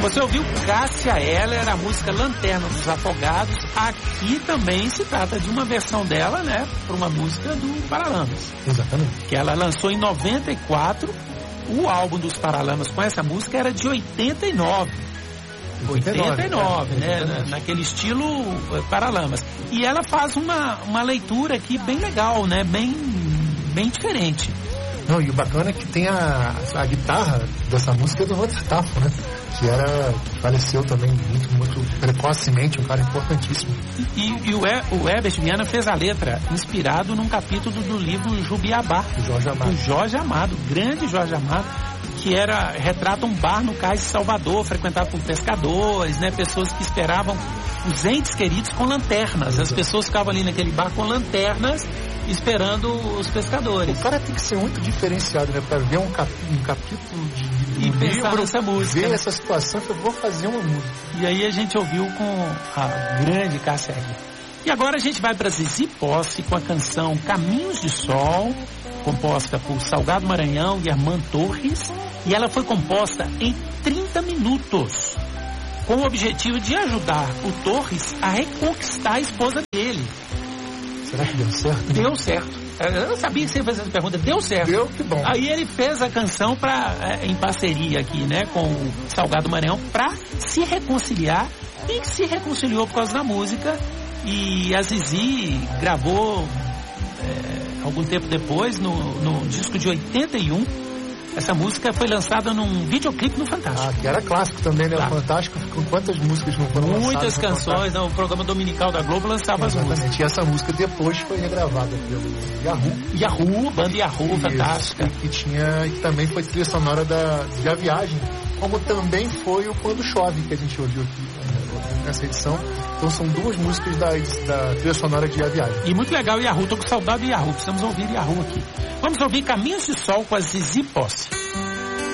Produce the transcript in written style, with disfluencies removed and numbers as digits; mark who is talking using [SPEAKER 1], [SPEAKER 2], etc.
[SPEAKER 1] Você ouviu Cássia Eller, a música Lanterna dos Afogados. Aqui também se trata de uma versão dela, né, para uma música do Paralamas.
[SPEAKER 2] Exatamente.
[SPEAKER 1] Que ela lançou em 94. O álbum dos Paralamas com essa música era de 89. 89, né? Naquele estilo Paralamas. E ela faz uma leitura aqui bem legal, né? Bem diferente.
[SPEAKER 2] Não, e o bacana é que tem a guitarra dessa música do Walter Tafo, né? Que faleceu também muito precocemente, um cara importantíssimo.
[SPEAKER 1] E o Herbert Viana fez a letra inspirado num capítulo do livro Jubiabá, do Jorge Amado, grande Jorge Amado, que retrata um bar no cais de Salvador, frequentado por pescadores, né? Pessoas que esperavam os entes queridos com lanternas. As pessoas ficavam ali naquele bar com lanternas, esperando os pescadores.
[SPEAKER 2] O cara tem que ser muito diferenciado, né? Para ver um capítulo de
[SPEAKER 1] e pensar nessa música.
[SPEAKER 2] Ver essa situação, eu vou fazer uma música.
[SPEAKER 1] E aí a gente ouviu com a grande Cássia Eller. E agora a gente vai para Zizi Posse com a canção Caminhos de Sol, composta por Salgado Maranhão e Armando Torres. E ela foi composta em 30 minutos, com o objetivo de ajudar o Torres a reconquistar a esposa dele.
[SPEAKER 2] Será que deu certo?
[SPEAKER 1] Deu certo. Eu sabia que você ia fazer essa pergunta. Deu certo.
[SPEAKER 2] Deu, que bom.
[SPEAKER 1] Aí ele fez a canção em parceria aqui, né, com o Salgado Maranhão, para se reconciliar, e se reconciliou por causa da música. E a Zizi gravou algum tempo depois, no disco de 81. Essa música foi lançada num videoclipe no Fantástico.
[SPEAKER 2] Que era clássico também, né? Claro. O Fantástico, com quantas músicas não foram lançadas?
[SPEAKER 1] Muitas canções, o programa dominical da Globo lançava as músicas.
[SPEAKER 2] E essa música depois foi regravada pelo Yahoo,
[SPEAKER 1] banda Yahoo, fantástica.
[SPEAKER 2] E que também foi trilha sonora de A Viagem, como também foi o Quando Chove, que a gente ouviu aqui nessa edição. Então são duas músicas da trilha sonora de A Viagem.
[SPEAKER 1] E muito legal, Yahoo. Tô com saudade de Yahoo. Precisamos ouvir Yahoo aqui. Vamos ouvir Caminhos de Sol com a Zizi Posse.